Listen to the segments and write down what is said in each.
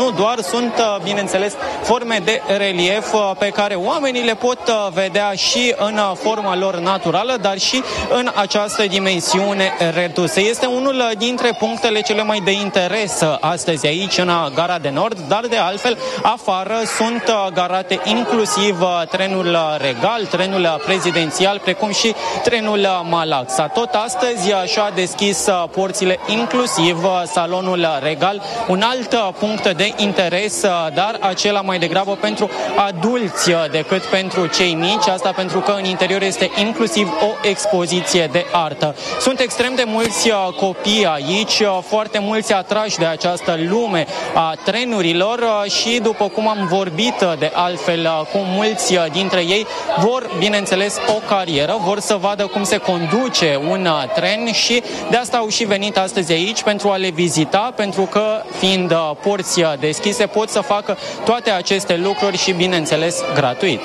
nu doar sunt, bineînțeles, forme de relief pe care oamenii le pot vedea și în forma lor naturală, dar și în această dimensiune redusă. Este unul dintre punctele cele mai de interes astăzi aici, în Gara de Nord, dar de altfel, afară sunt garate inclusiv trenul regal, trenul prezidențial, precum și trenul Malaxa. Tot astăzi și-a deschis porțile inclusiv salonul regal, un alt punct de interes, dar acela mai degrabă pentru adulți decât pentru cei mici, asta pentru că în interior este inclusiv o expoziție de artă. Sunt extrem de mulți copii aici, foarte mulți atrași de această lume a trenurilor și, după cum am vorbit de altfel cu mulți dintre ei, vor, bineînțeles, o carieră, vor să vadă cum se conduce un tren și de asta au și venit astăzi aici pentru a le vizita, pentru că, fiind porți deschise, pot să facă toate aceste lucruri și, bineînțeles, gratuit.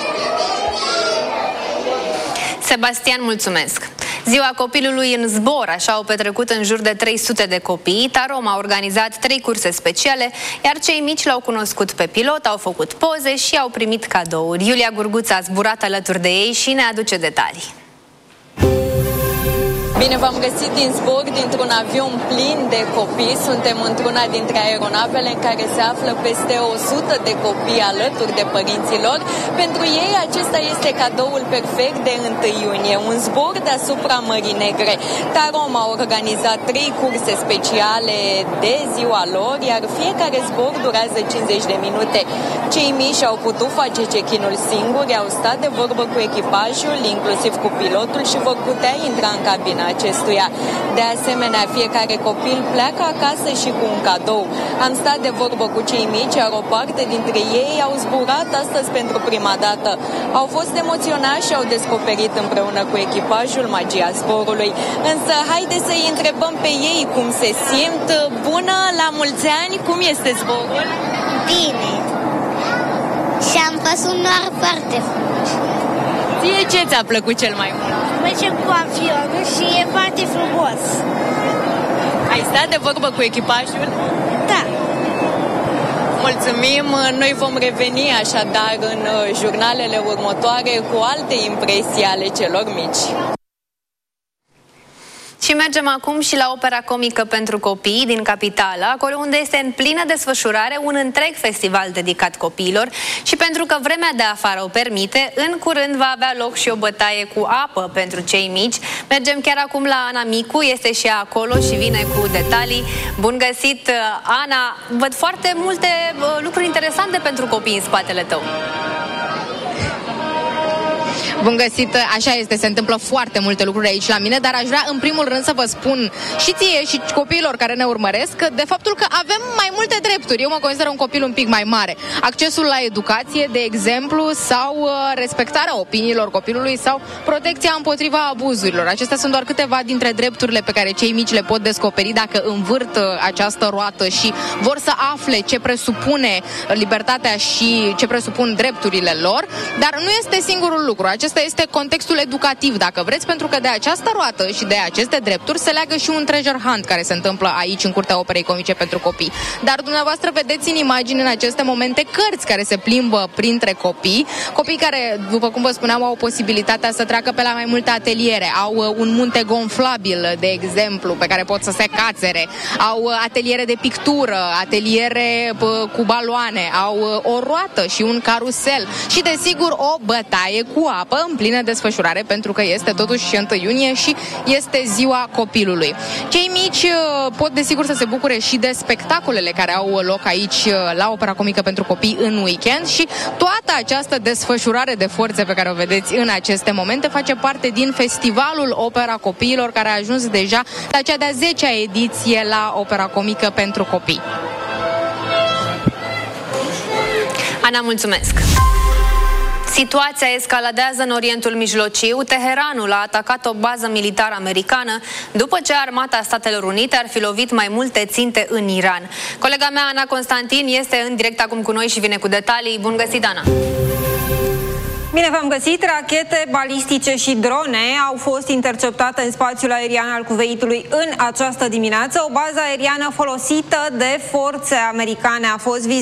Sebastian, mulțumesc! Ziua copilului în zbor, așa au petrecut în jur de 300 de copii. Tarom a organizat 3 curse speciale, iar cei mici l-au cunoscut pe pilot, au făcut poze și au primit cadouri. Iulia Gurguț a zburat alături de ei și ne aduce detalii. Bine v-am găsit din zbor dintr-un avion plin de copii. Suntem într-una dintre aeronavele în care se află peste 100 de copii alături de părinților. Pentru ei acesta este cadoul perfect de 1 iunie, un zbor deasupra Mării Negre. Tarom a organizat 3 curse speciale de ziua lor, iar fiecare zbor durează 50 de minute. Cei mici au putut face check-in-ul singuri, au stat de vorbă cu echipajul, inclusiv cu pilotul, și vor putea intra în cabina acestuia. De asemenea, fiecare copil pleacă acasă și cu un cadou. Am stat de vorbă cu cei mici, iar o parte dintre ei au zburat astăzi pentru prima dată. Au fost emoționați și au descoperit împreună cu echipajul magia zborului. Însă, haideți să-i întrebăm pe ei cum se simt. Bună, la mulți ani, cum este zborul? Bine. Și am fost un nor foarte frumos. Ție ce ți-a plăcut cel mai mult? Mergem cu avionul și e foarte frumos. Ai stat de vorbă cu echipajul? Da. Mulțumim! Noi vom reveni așadar în jurnalele următoare cu alte impresii ale celor mici. Și mergem acum și la Opera Comică pentru Copii din capitală, acolo unde este în plină desfășurare un întreg festival dedicat copiilor și pentru că vremea de afară o permite, în curând va avea loc și o bătaie cu apă pentru cei mici. Mergem chiar acum la Ana Micu, este și ea acolo și vine cu detalii. Bun găsit, Ana! Văd foarte multe lucruri interesante pentru copii în spatele tău. Bun găsit, așa este, se întâmplă foarte multe lucruri aici la mine, dar aș vrea în primul rând să vă spun și ție și copiilor care ne urmăresc de faptul că avem mai multe drepturi. Eu mă consider un copil un pic mai mare. Accesul la educație, de exemplu, sau respectarea opiniilor copilului sau protecția împotriva abuzurilor. Acestea sunt doar câteva dintre drepturile pe care cei mici le pot descoperi dacă învârt această roată și vor să afle ce presupune libertatea și ce presupun drepturile lor, dar nu este singurul lucru. Acesta este contextul educativ, dacă vreți, pentru că de această roată și de aceste drepturi se leagă și un treasure hunt care se întâmplă aici în Curtea Operei Comice pentru Copii. Dar dumneavoastră vedeți în imagini în aceste momente cărți care se plimbă printre copii, copii care, după cum vă spuneam, au posibilitatea să treacă pe la mai multe ateliere, au un munte gonflabil, de exemplu, pe care pot să se cațere, au ateliere de pictură, ateliere cu baloane, au o roată și un carusel și, desigur, o bătaie cu apă în plină desfășurare, pentru că este totuși 1 iunie și este ziua copilului. Cei mici pot desigur să se bucure și de spectacolele care au loc aici la Opera Comică pentru Copii în weekend și toată această desfășurare de forțe pe care o vedeți în aceste momente face parte din Festivalul Opera Copiilor, care a ajuns deja la cea de-a 10-a ediție la Opera Comică pentru Copii. Ana, mulțumesc! Situația escaladează în Orientul Mijlociu. Teheranul a atacat o bază militară americană după ce Armata Statelor Unite ar fi lovit mai multe ținte în Iran. Colega mea, Ana Constantin, este în direct acum cu noi și vine cu detalii. Bun găsit, Ana! Bine v-am găsit! Rachete balistice și drone au fost interceptate în spațiul aerian al Kuwaitului în această dimineață. O bază aeriană folosită de forțe americane a fost vizată